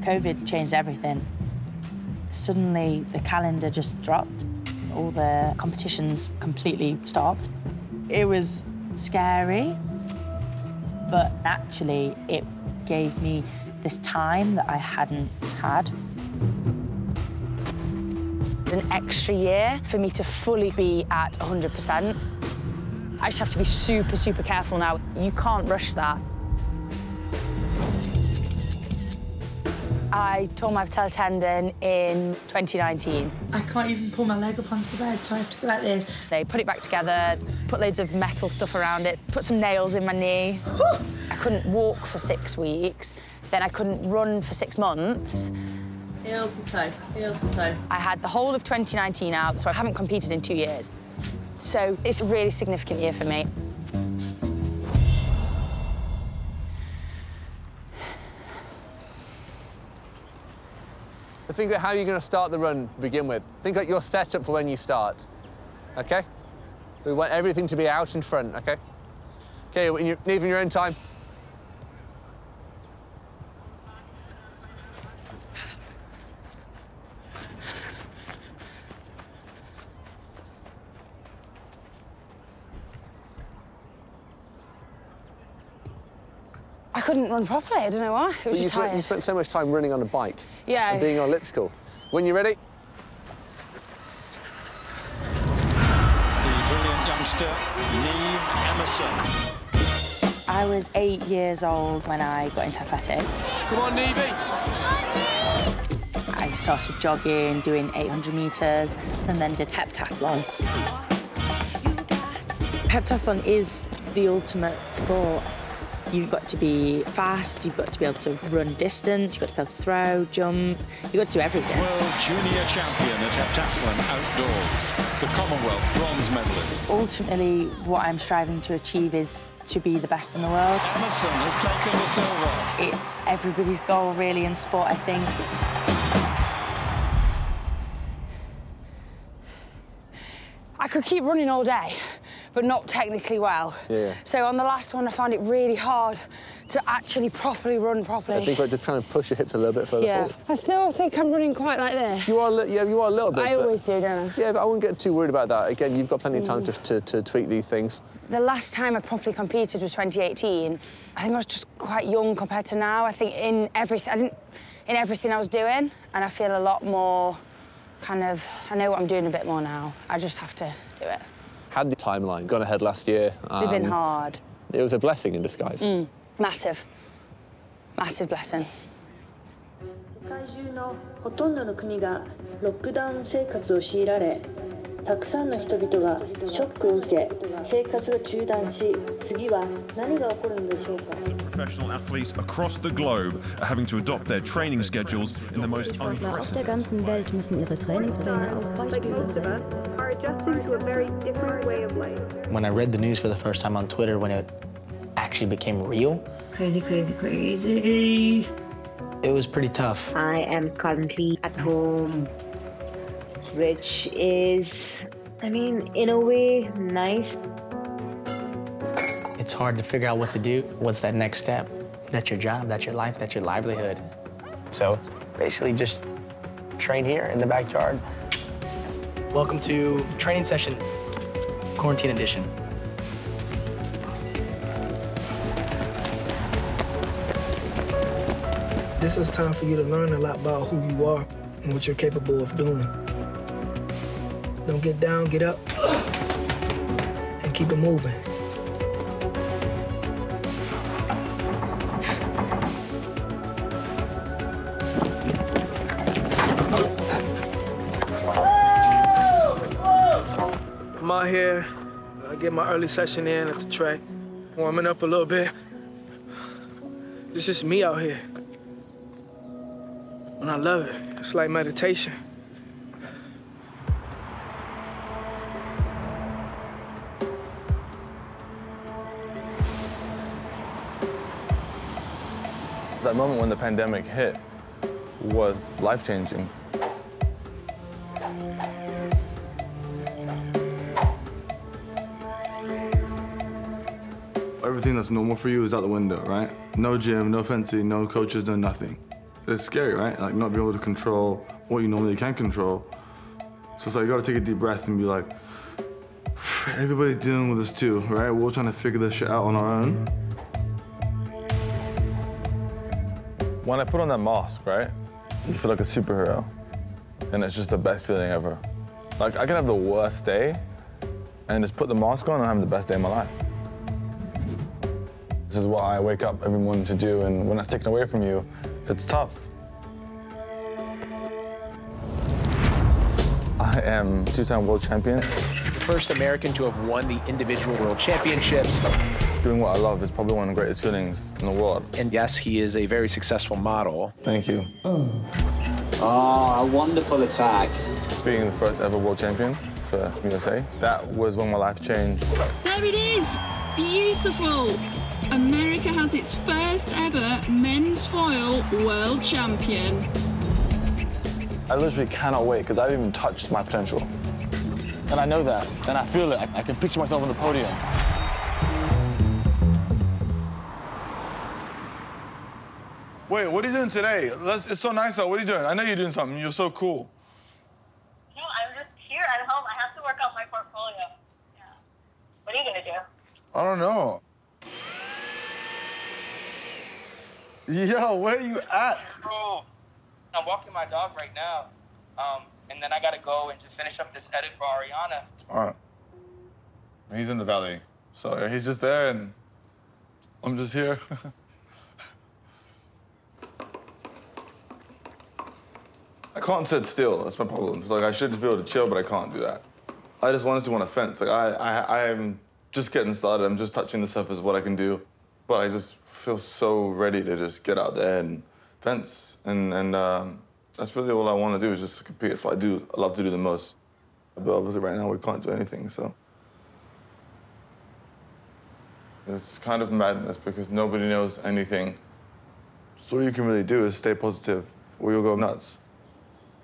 COVID changed everything. Suddenly, the calendar just dropped. All the competitions completely stopped. It was scary, but actually, it gave me this time that I hadn't had. An extra year for me to fully be at 100%. I just have to be super, super careful now. You can't rush that. I tore my patella tendon in 2019. I can't even pull my leg up onto the bed, so I have to go like this. They put it back together, put loads of metal stuff around it, put some nails in my knee. I couldn't walk for 6 weeks, then I couldn't run for 6 months. Heel to toe, heel to toe. I had the whole of 2019 out, so I haven't competed in 2 years. So it's a really significant year for me. So think about how you're going to start the run to begin with. Think about your setup for when you start, OK? We want everything to be out in front, OK? OK, leaving your own time. I couldn't run properly, I don't know why. I was just tired. You spent so much time running on a bike. Yeah. And being on elliptical. When you're ready. The brilliant youngster, Niamh Emerson. I was 8 years old when I got into athletics. Come on, Niamh. I started jogging, doing 800 metres, and then did heptathlon. Heptathlon is the ultimate sport. You've got to be fast, you've got to be able to run distance, you've got to be able to throw, jump, you've got to do everything. World junior champion at heptathlon outdoors, the Commonwealth bronze medalist. Ultimately, what I'm striving to achieve is to be the best in the world. Emerson has taken the silver. It's everybody's goal, really, in sport, I think. I could keep running all day, but not technically well. Yeah. So on the last one, I found it really hard to actually properly run properly. I think we're just trying to push your hips a little bit further forward. I still think I'm running quite like this. You are a little bit. I always do, don't I? Yeah, but I wouldn't get too worried about that. Again, you've got plenty of time to tweak these things. The last time I properly competed was 2018. I think I was just quite young compared to now. I think in everything I was doing, and I feel a lot more I know what I'm doing a bit more now. I just have to do it. Had the timeline gone ahead last year? It's been hard. It was a blessing in disguise. Massive. Massive blessing. 世界中のほとんどの国がロックダウン生活を強いられ、たくさんの人々がショックを受け、生活が中断し、次は何が起こるのでしょうか。 Professional athletes across the globe are having to adopt their training schedules in the most Sportler auf der ganzen Welt müssen ihre Trainingspläne auf Beispiele setzen. When I read the news for the first time on Twitter, when it actually became real, Crazy, crazy, crazy. it was pretty tough. I am currently at home, which is, I mean, in a way, nice. It's hard to figure out what to do. What's that next step? That's your job, that's your life, that's your livelihood. So basically just train here in the backyard. Welcome to training session, quarantine edition. This is time for you to learn a lot about who you are and what you're capable of doing. Don't get down, get up, and keep it moving. I'm out here, I get my early session in at the track, warming up a little bit. This is me out here. And I love it. It's like meditation. That moment when the pandemic hit was life-changing. Everything that's normal for you is out the window, right? No gym, no fencing, no coaches, no nothing. It's scary, right? Like not being able to control what you normally can control. So it's like you gotta take a deep breath and be like, everybody's dealing with this too, right? We're all trying to figure this shit out on our own. When I put on that mask, right, you feel like a superhero. And it's just the best feeling ever. Like, I can have the worst day and just put the mask on and have the best day of my life. This is what I wake up every morning to do, and when that's taken away from you, it's tough. I am two-time world champion. The first American to have won the individual world championships. Doing what I love is probably one of the greatest feelings in the world. And yes, he is a very successful model. Thank you. Oh, a wonderful attack. Being the first ever world champion for USA, that was when my life changed. There it is! Beautiful! America has its first ever men's foil world champion. I literally cannot wait because I haven't even touched my potential. And I know that, and I feel it. I can picture myself on the podium. Wait, what are you doing today? It's so nice out. What are you doing? I know you're doing something. You're so cool. No, I'm just here at home. I have to work on my portfolio. Yeah. What are you gonna do? I don't know. Yo, where are you at? Bro, I'm walking my dog right now. And then I gotta go and just finish up this edit for Ariana. All right. He's in the valley. So he's just there and I'm just here. I can't sit still, that's my problem. It's like I should just be able to chill, but I can't do that. I just wanted to on a fence. Like I am just getting started. I'm just touching the surface of what I can do. But I just feel so ready to just get out there and fence. And that's really all I want to do is just compete. That's what I love to do the most. But obviously right now we can't do anything, so. It's kind of madness because nobody knows anything. So all you can really do is stay positive or you'll go nuts.